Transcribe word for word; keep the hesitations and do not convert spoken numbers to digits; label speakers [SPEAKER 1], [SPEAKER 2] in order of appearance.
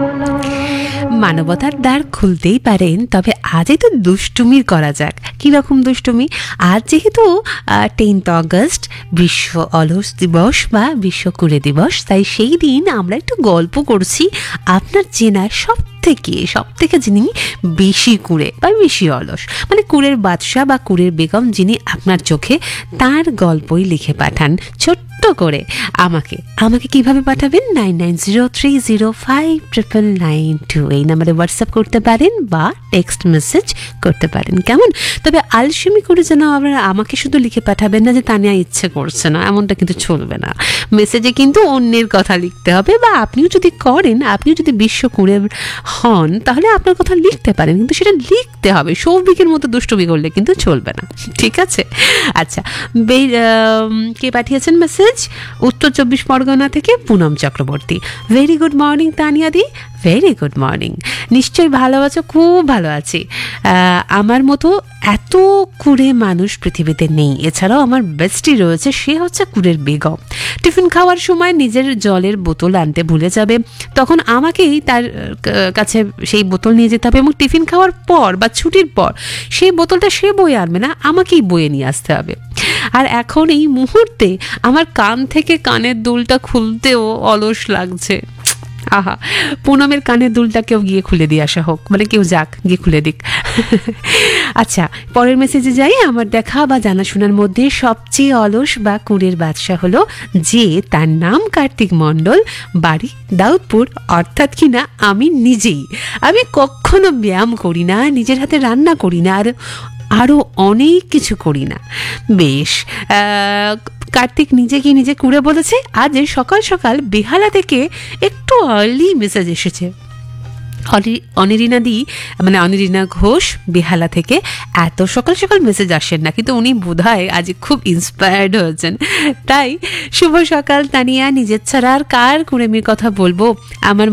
[SPEAKER 1] মানবতার দ্বার খুলতেই পারেন, তবে আজই তো দুষ্টুমির করা যাক। কীরকম দুষ্টুমি? আজ যেহেতু টেন্থ অগস্ট বিশ্ব অলস দিবস বা বিশ্ব কুড়ে দিবস, তাই সেই দিন আমরা একটু গল্প করছি আপনার চেনা সব থেকে সব থেকে যিনি বেশি কুড়ে বা বেশি অলস, মানে কুড়ের বাদশাহ বা কুড়ের বেগম যিনি আপনার চোখে, তার গল্পই লিখে পাঠান ছোট্ট করে আমাকে। আমাকে কিভাবে পাঠাবেন? Nine nine zero three zero five triple nine two এই নাম্বারে হোয়াটসঅ্যাপ করতে পারেন বা টেক্সট মেসেজ করতে পারেন, কেমন? তবে আলসেমি করে যেন আপনারা আমাকে শুধু লিখে পাঠাবেন না যে তানিয়া ইচ্ছে করছে না, এমনটা কিন্তু চলবে না। মেসেজে কিন্তু অন্যের কথা লিখতে হবে, বা আপনিও যদি করেন, আপনিও যদি বিশ্ব কুড়ে হন, তাহলে আপনার কথা লিখতে পারেন, কিন্তু সেটা লিখতে হবে। সৌভিকের মতো দুষ্টুমি করলে কিন্তু চলবে না, ঠিক আছে? আচ্ছা, কে পাঠিয়েছেন মেসেজ? উত্তর চব্বিশ পরগনা থেকে Poonam Chakraborty. Very good morning Tania দি। Very good morning. নিশ্চয়ই ভালো আছো? খুব ভালো আছি। আমার মতো এত কুড়ে মানুষ পৃথিবীতে নেই। এছাড়াও আমার বেস্টি রয়েছে, সে হচ্ছে কুড়ের বেগম। টিফিন খাওয়ার সময় নিজের জলের বোতল আনতে ভুলে যাবে, তখন আমাকেই তার কাছে সেই বোতল নিয়ে যেতে হবে, এবং টিফিন খাওয়ার পর বা ছুটির পর সেই বোতলটা সে বয়ে আনবে না, আমাকেই বয়ে নিয়ে আসতে হবে। আর এখন এই মুহূর্তে আমার কান থেকে কানের দুলটা খুলতেও অলস লাগছে। আহা, পুনমের কানের দুলটা কেউ গিয়ে খুলে দিয়ে আসা হোক, মানে কেউ যাক গিয়ে খুলে দিক। আচ্ছা, পরের মেসেজে যাই। আমার দেখা বা জানাশোনার মধ্যে সবচেয়ে অলস বা কুড়ের বাদশা হলো যে তার নাম কার্তিক মণ্ডল, বাড়ি দাউদপুর, অর্থাৎ কিনা আমি নিজেই। আমি কখনো ব্যায়াম করি না, নিজের হাতে রান্না করি না, আর আরও অনেক কিছু করি না। বেশ, কার্তিক নিজেকে নিজে কুড়ে বলেছে। আজ সকাল সকাল বেহালা থেকে একটু আর্লি মেসেজ এসেছে। অনিরিনা দি, মানে অনিরিনা ঘোষ বেহালা থেকে এত সকাল সকাল মেসেজ আসেন না, কিন্তু উনি বোধহয় আজ খুব ইন্সপায়ার্ড হয়েছেন। তাই শুভ সকাল তানিয়া, নিজের ছাড়া আর কার কুড়েমির কথা বলবো। আমার